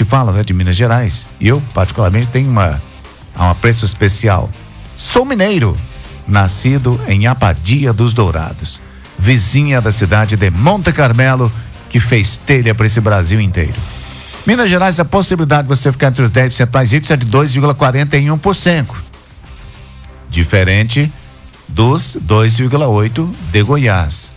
se fala, né, de Minas Gerais, e eu particularmente tenho um apreço especial. Sou mineiro, nascido em Abadia dos Dourados, vizinha da cidade de Monte Carmelo, que fez telha para esse Brasil inteiro. Minas Gerais, a possibilidade de você ficar entre os 10% mais ricos é de 2,41%. Diferente dos 2,8% de Goiás.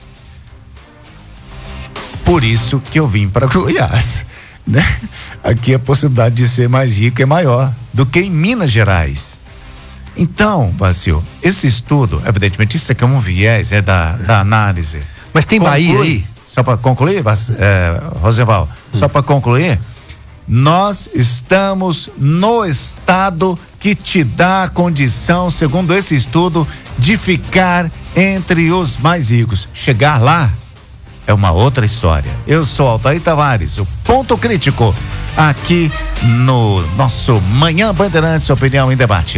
Por isso que eu vim para Goiás, né? Aqui a possibilidade de ser mais rico é maior do que em Minas Gerais. Então, Vacil, esse estudo, evidentemente, isso aqui é um viés, da análise. Mas tem Bahia aí? Só para concluir, Rosenval, só para concluir, nós estamos no estado que te dá a condição, segundo esse estudo, de ficar entre os mais ricos. Chegar lá é uma outra história. Eu sou Altair Tavares, o Ponto Crítico, aqui no nosso Manhã Bandeirantes, Opinião em Debate.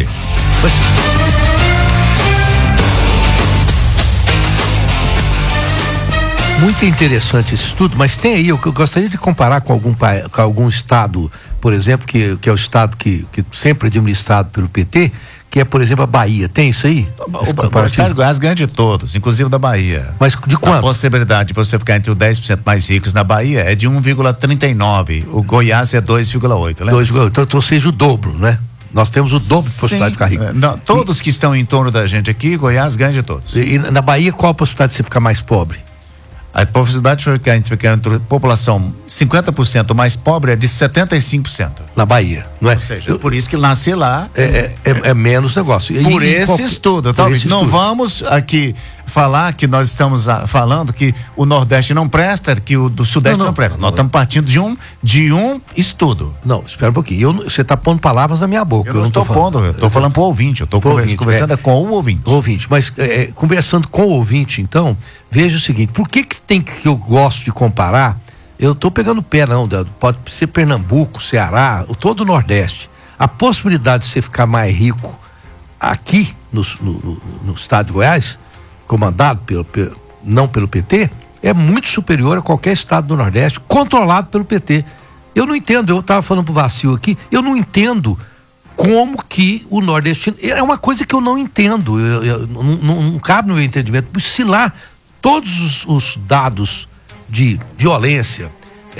Muito interessante esse estudo, mas tem aí, eu gostaria de comparar com algum estado, por exemplo, que é o estado que sempre é administrado pelo PT, que é, por exemplo, a Bahia. Tem isso aí? O estado de Goiás ganha de todos, inclusive da Bahia. Mas de quanto? A possibilidade de você ficar entre os 10% mais ricos na Bahia é de 1,39%. O Goiás é 2,8%. 2,8%. Então, ou seja, o dobro, né? Nós temos o dobro de possibilidade de ficar rico. Não, todos que estão em torno da gente aqui, Goiás ganha de todos. E na Bahia, qual a possibilidade de você ficar mais pobre? A possibilidade de ficar entre a população 50% mais pobre é de 75%. Na Bahia, não é? Ou seja, por isso que nascer lá é menos negócio. Por esse estudo. Não vamos aqui falar que nós estamos falando que o Nordeste não presta, que o do Sudeste não presta. Nós estamos partindo de um estudo. Não, espera um pouquinho. Você está pondo palavras na minha boca. Eu não estou pondo, eu estou falando para o ouvinte. Eu estou conversando com o ouvinte. Ouvinte, mas conversando com o ouvinte, então, veja o seguinte: por que eu gosto de comparar? Eu estou pegando pé, pode ser Pernambuco, Ceará, todo o Nordeste. A possibilidade de você ficar mais rico aqui no estado de Goiás, comandado não pelo PT, é muito superior a qualquer estado do Nordeste, controlado pelo PT. Eu não entendo, eu estava falando pro Vacil aqui, eu não entendo como que o nordestino, é uma coisa que eu não entendo, não cabe no meu entendimento, se lá todos os dados de violência,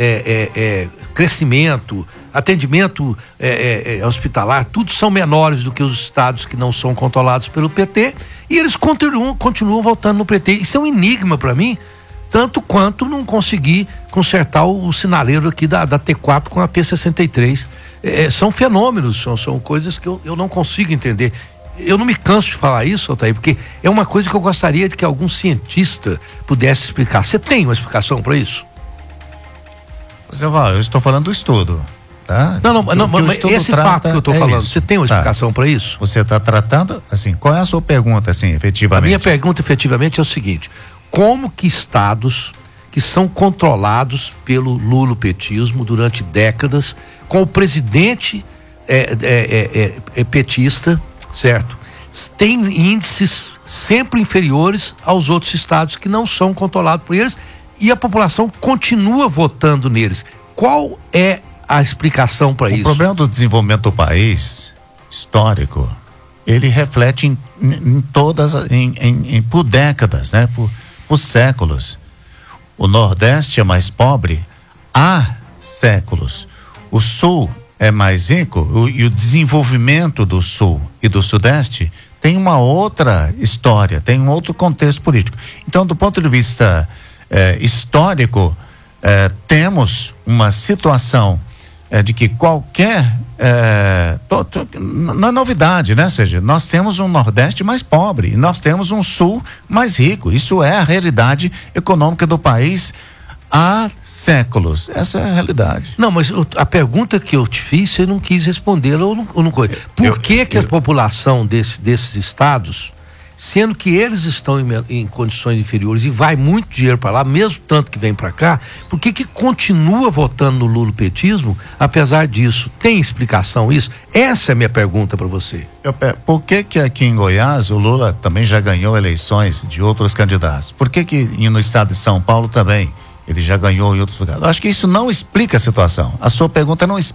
crescimento, atendimento hospitalar, tudo são menores do que os estados que não são controlados pelo PT, e eles continuam votando no PT. Isso é um enigma para mim, tanto quanto não conseguir consertar o sinaleiro aqui da T4 com a T63. São fenômenos, são coisas que eu não consigo entender. Eu não me canso de falar isso, Altair, porque é uma coisa que eu gostaria de que algum cientista pudesse explicar. Você tem uma explicação para isso? Eu estou falando do estudo, tá? Não, mas esse fato que eu estou falando, você tem uma explicação para isso? Você está tratando, assim, qual é a sua pergunta, assim, efetivamente? A minha pergunta, efetivamente, é o seguinte: como que estados que são controlados pelo lulopetismo durante décadas, com o presidente petista, certo? Tem índices sempre inferiores aos outros estados que não são controlados por eles, e a população continua votando neles. Qual é a explicação para isso? O problema do desenvolvimento do país, histórico, ele reflete por décadas, né? Por séculos. O Nordeste é mais pobre há séculos. O Sul é mais rico, e o desenvolvimento do Sul e do Sudeste tem uma outra história, tem um outro contexto político. Então, do ponto de vista histórico, temos uma situação de que qualquer não é novidade, né? Ou seja, nós temos um Nordeste mais pobre e nós temos um Sul mais rico. Isso é a realidade econômica do país há séculos. Essa é a realidade. Não, mas a pergunta que eu te fiz, você não quis responder ou não. Por que a população desses estados, sendo que eles estão em condições inferiores e vai muito dinheiro para lá, mesmo tanto que vem para cá, por que continua votando no lulopetismo, apesar disso? Tem explicação isso? Essa é a minha pergunta para você. Por que aqui em Goiás o Lula também já ganhou eleições de outros candidatos? Por que no estado de São Paulo também ele já ganhou em outros lugares? Eu acho que isso não explica a situação. A sua pergunta não explica